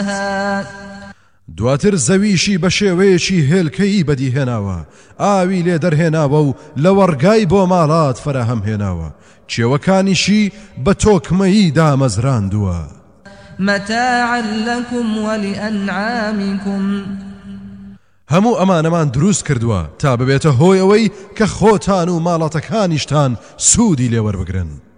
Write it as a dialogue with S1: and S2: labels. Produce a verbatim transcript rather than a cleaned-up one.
S1: دواتر زەویشی بە شێوەیەکی هێلکەیی بەدیهێناوە ئاوی لێ دەرهێناوە و لە وەرگای بۆ ماڵات فراهەم هێناوە چێوەکانیشی بە تۆکمەیی دامەزراندووە
S2: متاعا لكم ولأنعامكم
S1: هەموو ئەمانەمان دروست کردووە تا ببێتە هۆی ئەوەی کە خۆتان و ماڵاتەکانیشتان سوودی لێوەربگرن